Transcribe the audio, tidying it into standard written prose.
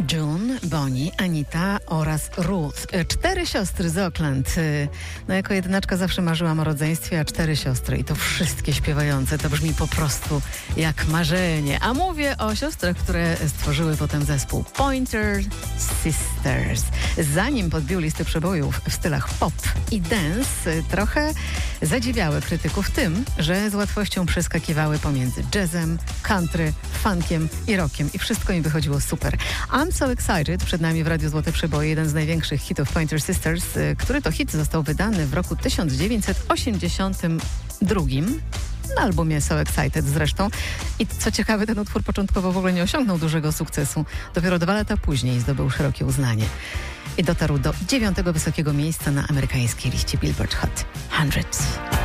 June, Bonnie, Anita oraz Ruth. 4 siostry z Oakland. No jako jednaczka zawsze marzyłam o rodzeństwie, a 4 siostry i to wszystkie śpiewające. To brzmi po prostu jak marzenie. A mówię o siostrach, które stworzyły potem zespół Pointer Sisters. Zanim podbił listy przebojów w stylach pop i dance, trochę zadziwiały krytyków tym, że z łatwością przeskakiwały pomiędzy jazzem, country, funkiem i rockiem i wszystko im wychodziło super. I'm So Excited, przed nami w Radiu Złote Przeboje, jeden z największych hitów Pointer Sisters, który to hit został wydany w roku 1982. Na albumie So Excited zresztą. I co ciekawe, ten utwór początkowo w ogóle nie osiągnął dużego sukcesu. Dopiero 2 lata później zdobył szerokie uznanie. I dotarł do 9. wysokiego miejsca na amerykańskiej liście Billboard Hot 100.